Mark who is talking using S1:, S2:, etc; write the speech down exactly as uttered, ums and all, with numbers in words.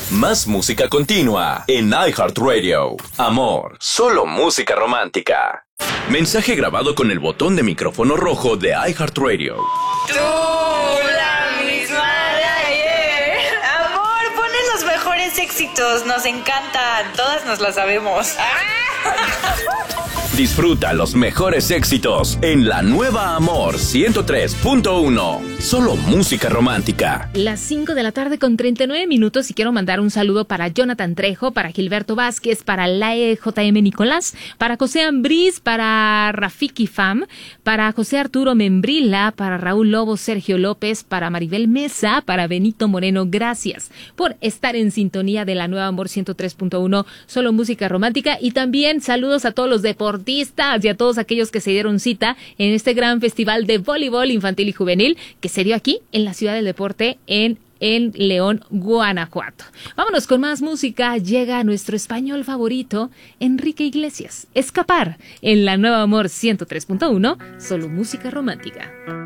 S1: Más música continua en iHeartRadio. Amor, solo música romántica. Mensaje grabado con el botón de micrófono rojo de iHeartRadio.
S2: Tú, la misma de ayer. Amor, pones los mejores éxitos. Nos encantan. Todas nos las sabemos.
S1: Disfruta los mejores éxitos en la nueva Amor ciento tres punto uno. Solo música romántica.
S3: Las cinco de la tarde con treinta y nueve minutos y quiero mandar un saludo para Jonathan Trejo, para Gilberto Vázquez, para Lae J M Nicolás, para José Ambriz, para Rafiki Fam, para José Arturo Membrila, para Raúl Lobo, Sergio López, para Maribel Mesa, para Benito Moreno. Gracias por estar en sintonía de la nueva Amor ciento tres punto uno, solo música romántica. Y también saludos a todos los deportistas y a todos aquellos que se dieron cita en este gran festival de voleibol infantil y juvenil que se dio aquí en la Ciudad del Deporte en en León, Guanajuato. Vámonos con más música. Llega nuestro español favorito, Enrique Iglesias. Escapar en la nueva Amor ciento tres punto uno, solo música romántica.